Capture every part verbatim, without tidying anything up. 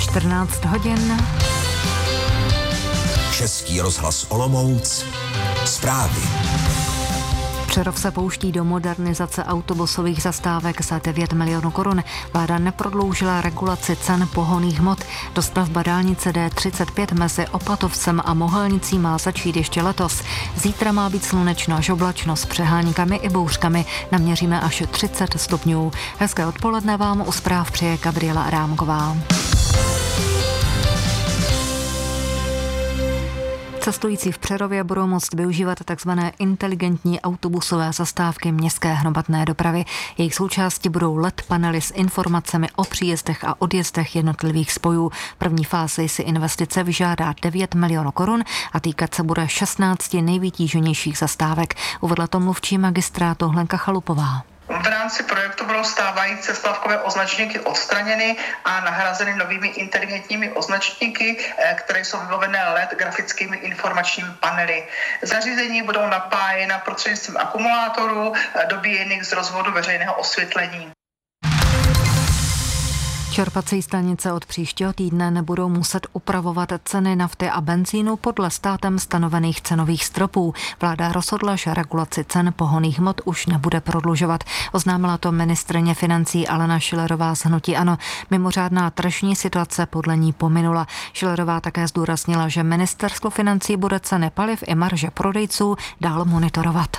čtrnáct hodin. Český rozhlas Olomouc. Zprávy. Přerov se pouští do modernizace autobusových zastávek za devět milionů korun. Vláda neprodloužila regulaci cen pohonných hmot. Dostavba dálnice D třicet pět mezi Opatovcem a Mohelnicí má začít ještě letos. Zítra má být slunečno až oblačno s přeháníkami i bouřkami. Naměříme až třicet stupňů. Hezké odpoledne vám u zpráv přeje Gabriela Adámková. Cestující v Přerově budou moct využívat tzv. Inteligentní autobusové zastávky městské hromadné dopravy. Jejich součástí budou L E D panely s informacemi o příjezdech a odjezdech jednotlivých spojů. První fázi si investice vyžádá devět milionů korun a týkat se bude šestnácti nejvytíženějších zastávek. Uvedla to mluvčí magistrátu Hlenka Chalupová. V rámci projektu budou stávající zastávkové označníky odstraněny a nahrazeny novými inteligentními označníky, které jsou vybavené L E D grafickými informačními panely. Zařízení budou napájena prostřednictvím akumulátorů dobíjených z rozvodu veřejného osvětlení. Čerpací stanice od příštího týdne nebudou muset upravovat ceny nafty a benzínu podle státem stanovených cenových stropů. Vláda rozhodla, že regulaci cen pohonných hmot už nebude prodlužovat. Oznámila to ministryně financí Alena Schillerová z hnutí ANO. Mimořádná tržní situace podle ní pominula. Schillerová také zdůraznila, že ministerstvo financí bude ceny paliv i marže prodejců dál monitorovat.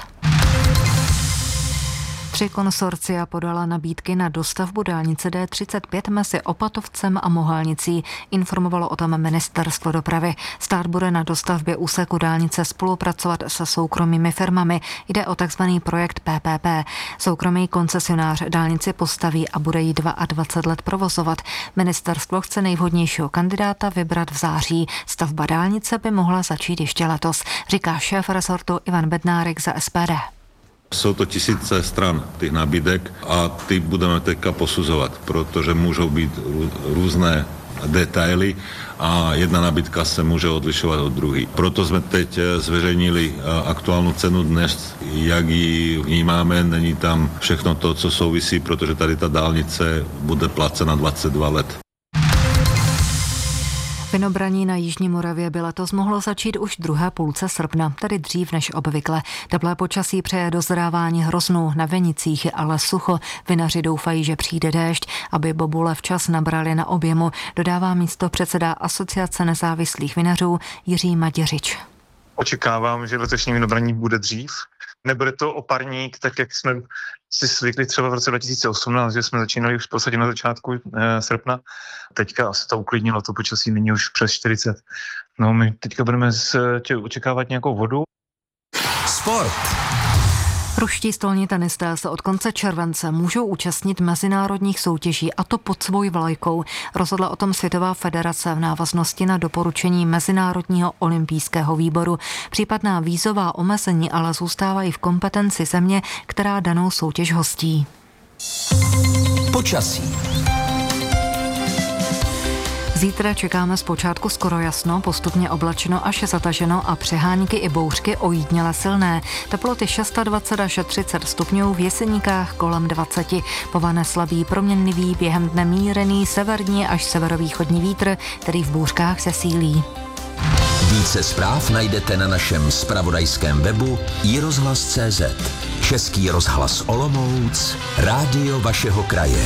Tři konsorcia podala nabídky na dostavbu dálnice D třicet pět mezi Opatovcem a Mohelnicí. Informovalo o tom ministerstvo dopravy. Stát bude na dostavbě úseku dálnice spolupracovat se soukromými firmami. Jde o takzvaný projekt P P P. Soukromý koncesionář dálnici postaví a bude ji dvacet dva let provozovat. Ministerstvo chce nejvhodnějšího kandidáta vybrat v září. Stavba dálnice by mohla začít ještě letos, říká šéf rezortu Ivan Bednárek za S P D. Jsou to tisíce stran těch nabídek a ty budeme teďka posuzovat, protože můžou být různé detaily a jedna nabídka se může odlišovat od druhé. Proto jsme teď zveřejnili aktuální cenu dnes, jak ji vnímáme, není tam všechno to, co souvisí, protože tady ta dálnice bude placena dvacet dva let. Vinobraní na Jižní Moravě by letos mohlo začít už druhé půlce srpna, tedy dřív než obvykle. Teplé počasí přeje dozrávání hroznů, na vinicích je ale sucho. Vinaři doufají, že přijde déšť, aby bobule včas nabrali na objemu, dodává místopředseda Asociace nezávislých vinařů Jiří Maděřič. Očekávám, že letošní vinobraní bude dřív. Nebude to oparník, tak jak jsme si zvykli třeba v roce dva tisíce osmnáct, že jsme začínali už v podstatě na začátku e, srpna. Teďka asi to uklidnilo, to počasí není už přes čtyřicet. No my teďka budeme z, tě, očekávat nějakou vodu. Sport. Ruští stolní tenisté se od konce července můžou účastnit mezinárodních soutěží, a to pod svou vlajkou. Rozhodla o tom Světová federace v návaznosti na doporučení Mezinárodního olympijského výboru. Případná vízová omezení ale zůstávají v kompetenci země, která danou soutěž hostí. Počasí. Zítra čekáme zpočátku skoro jasno, postupně oblačno až zataženo a přehánky i bouřky ojítněle silné. Teploty dvacet šest až třicet stupňů, v Jeseníkách kolem dvacet. Povane slabý proměnlivý, během dne mírený severní až severovýchodní vítr, který v bouřkách zesílí. Více zpráv najdete na našem zpravodajském webu i rozhlas tečka cé zet. Český rozhlas Olomouc, rádio vašeho kraje.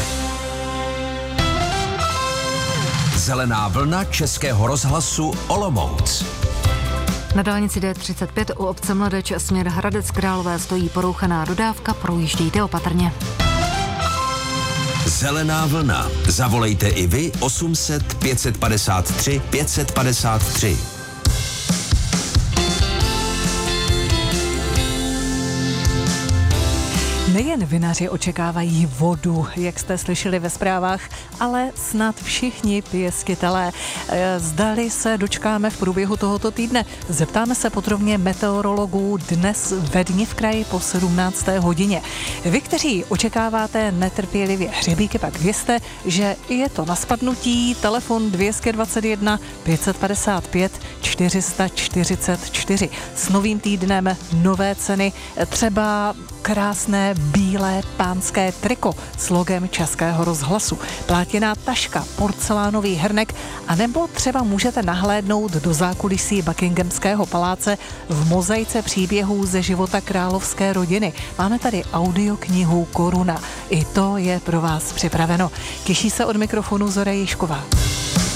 Zelená vlna Českého rozhlasu Olomouc. Na dálnici D třicet pět u obce Mladeč směr Hradec Králové stojí porouchaná dodávka, projíždějte opatrně. Zelená vlna. Zavolejte i vy osm set pět padesát tři pět padesát tři. Nejen vinaři očekávají vodu, jak jste slyšeli ve zprávách, ale snad všichni pěstitelé. Zdali se dočkáme v průběhu tohoto týdne. Zeptáme se podrobně meteorologů dnes ve dni v kraji po sedmnácté hodině. Vy, kteří očekáváte netrpělivě hřebíky, pak vězte, že je to na spadnutí. Telefon dvě stě dvacet jedna pět padesát pět čtyři čtyřicet čtyři. S novým týdnem nové ceny, třeba krásné bílé pánské triko s logem Českého rozhlasu, plátěná taška, porcelánový hrnek a nebo třeba můžete nahlédnout do zákulisí Buckinghamského paláce v mozaice příběhů ze života královské rodiny. Máme tady audioknihu Koruna. I to je pro vás připraveno. Těší se od mikrofonu Zora Ježková.